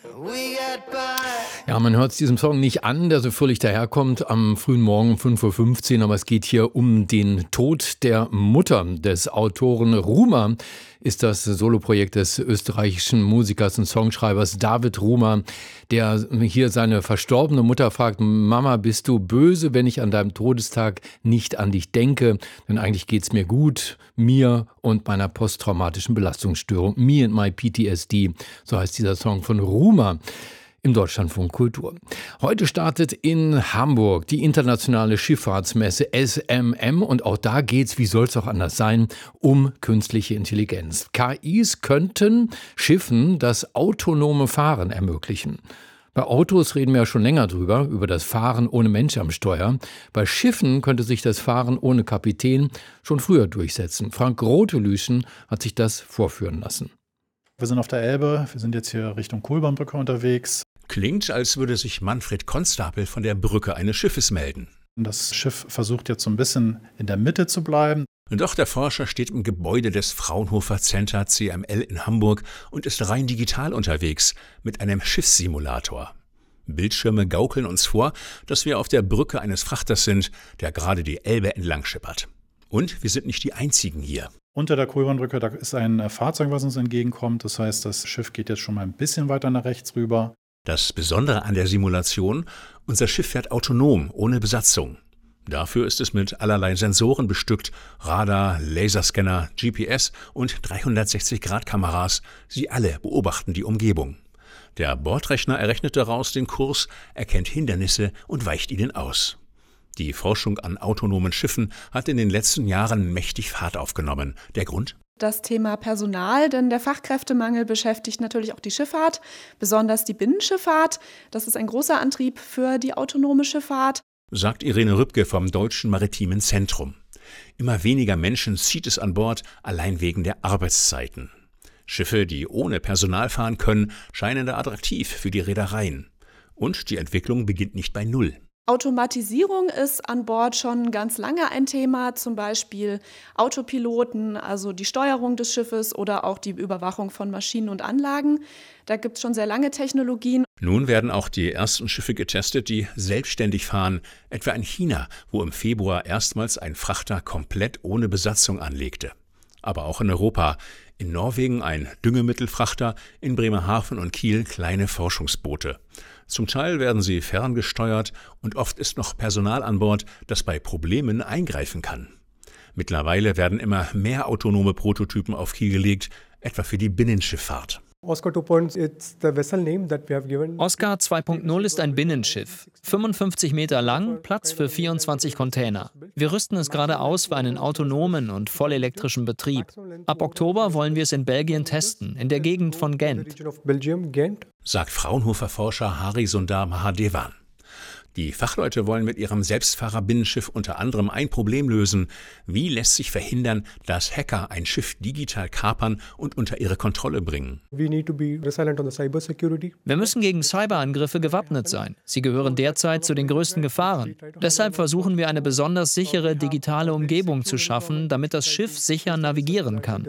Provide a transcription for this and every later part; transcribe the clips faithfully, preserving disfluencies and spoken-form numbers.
Ja, man hört es diesem Song nicht an, der so fröhlich daherkommt am frühen Morgen um fünf Uhr fünfzehn, aber es geht hier um den Tod der Mutter des Autoren. Rumer ist das Soloprojekt des österreichischen Musikers und Songschreibers David Rumer, der hier seine verstorbene Mutter fragt: Mama, bist du böse, wenn ich an deinem Todestag nicht an dich denke? Denn eigentlich geht's mir gut, mir und meiner posttraumatischen Belastungsstörung. Me and my P T S D, so heißt dieser Song von Rumer im Deutschlandfunk Kultur. Heute startet in Hamburg die internationale Schifffahrtsmesse S M M und auch da geht's, wie soll es auch anders sein, um künstliche Intelligenz. K Is könnten Schiffen das autonome Fahren ermöglichen. Bei Autos reden wir ja schon länger drüber, über das Fahren ohne Mensch am Steuer. Bei Schiffen könnte sich das Fahren ohne Kapitän schon früher durchsetzen. Frank Rotelüschen hat sich das vorführen lassen. Wir sind auf der Elbe, wir sind jetzt hier Richtung Kolbernbrücke unterwegs. Klingt, als würde sich Manfred Konstapel von der Brücke eines Schiffes melden. Das Schiff versucht jetzt so ein bisschen in der Mitte zu bleiben. Doch der Forscher steht im Gebäude des Fraunhofer Center C M L in Hamburg und ist rein digital unterwegs mit einem Schiffssimulator. Bildschirme gaukeln uns vor, dass wir auf der Brücke eines Frachters sind, der gerade die Elbe entlang schippert. Und wir sind nicht die einzigen hier. Unter der Kolbernbrücke, da ist ein Fahrzeug, was uns entgegenkommt. Das heißt, das Schiff geht jetzt schon mal ein bisschen weiter nach rechts rüber. Das Besondere an der Simulation: unser Schiff fährt autonom, ohne Besatzung. Dafür ist es mit allerlei Sensoren bestückt: Radar, Laserscanner, G P S und dreihundertsechzig Grad Kameras. Sie alle beobachten die Umgebung. Der Bordrechner errechnet daraus den Kurs, erkennt Hindernisse und weicht ihnen aus. Die Forschung an autonomen Schiffen hat in den letzten Jahren mächtig Fahrt aufgenommen. Der Grund? Das Thema Personal, denn der Fachkräftemangel beschäftigt natürlich auch die Schifffahrt, besonders die Binnenschifffahrt. Das ist ein großer Antrieb für die autonome Schifffahrt, sagt Irene Rübke vom Deutschen Maritimen Zentrum. Immer weniger Menschen zieht es an Bord, allein wegen der Arbeitszeiten. Schiffe, die ohne Personal fahren können, scheinen da attraktiv für die Reedereien. Und die Entwicklung beginnt nicht bei Null. Automatisierung ist an Bord schon ganz lange ein Thema, zum Beispiel Autopiloten, also die Steuerung des Schiffes oder auch die Überwachung von Maschinen und Anlagen. Da gibt es schon sehr lange Technologien. Nun werden auch die ersten Schiffe getestet, die selbstständig fahren, etwa in China, wo im Februar erstmals ein Frachter komplett ohne Besatzung anlegte. Aber auch in Europa, in Norwegen ein Düngemittelfrachter, in Bremerhaven und Kiel kleine Forschungsboote. Zum Teil werden sie ferngesteuert und oft ist noch Personal an Bord, das bei Problemen eingreifen kann. Mittlerweile werden immer mehr autonome Prototypen auf Kiel gelegt, etwa für die Binnenschifffahrt. Oscar zwei Punkt null ist ein Binnenschiff, fünfundfünfzig Meter lang, Platz für vierundzwanzig Container. Wir rüsten es gerade aus für einen autonomen und vollelektrischen Betrieb. Ab Oktober wollen wir es in Belgien testen, in der Gegend von Gent, sagt Fraunhofer-Forscher Hari Sundar Mahadevan. Die Fachleute wollen mit ihrem Selbstfahrer-Binnenschiff unter anderem ein Problem lösen. Wie lässt sich verhindern, dass Hacker ein Schiff digital kapern und unter ihre Kontrolle bringen? Wir müssen gegen Cyberangriffe gewappnet sein. Sie gehören derzeit zu den größten Gefahren. Deshalb versuchen wir, eine besonders sichere digitale Umgebung zu schaffen, damit das Schiff sicher navigieren kann.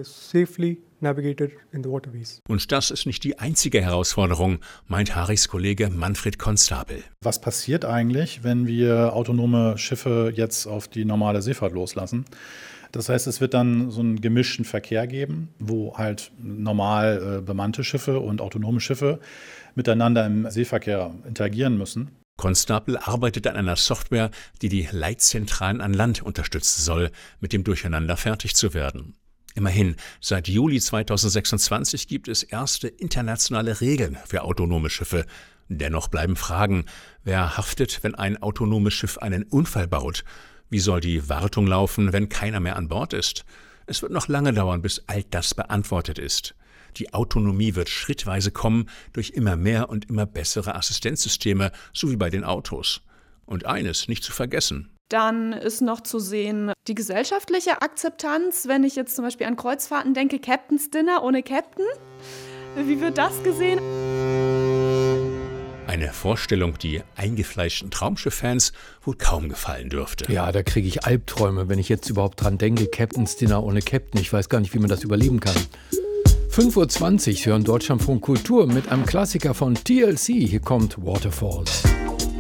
Und das ist nicht die einzige Herausforderung, meint Haris Kollege Manfred Konstapel. Was passiert eigentlich, wenn wir autonome Schiffe jetzt auf die normale Seefahrt loslassen? Das heißt, es wird dann so einen gemischten Verkehr geben, wo halt normal äh, bemannte Schiffe und autonome Schiffe miteinander im Seeverkehr interagieren müssen. Konstapel arbeitet an einer Software, die die Leitzentralen an Land unterstützen soll, mit dem Durcheinander fertig zu werden. Immerhin, seit Juli zweitausendsechsundzwanzig gibt es erste internationale Regeln für autonome Schiffe. Dennoch bleiben Fragen: Wer haftet, wenn ein autonomes Schiff einen Unfall baut? Wie soll die Wartung laufen, wenn keiner mehr an Bord ist? Es wird noch lange dauern, bis all das beantwortet ist. Die Autonomie wird schrittweise kommen durch immer mehr und immer bessere Assistenzsysteme, so wie bei den Autos. Und eines nicht zu vergessen: Dann ist noch zu sehen die gesellschaftliche Akzeptanz. Wenn ich jetzt zum Beispiel an Kreuzfahrten denke, Captain's Dinner ohne Captain. Wie wird das gesehen? Eine Vorstellung, die eingefleischten Traumschiff-Fans wohl kaum gefallen dürfte. Ja, da kriege ich Albträume, wenn ich jetzt überhaupt dran denke. Captain's Dinner ohne Captain. Ich weiß gar nicht, wie man das überleben kann. fünf Uhr zwanzig hören Deutschlandfunk Kultur mit einem Klassiker von T L C. Hier kommt Waterfalls.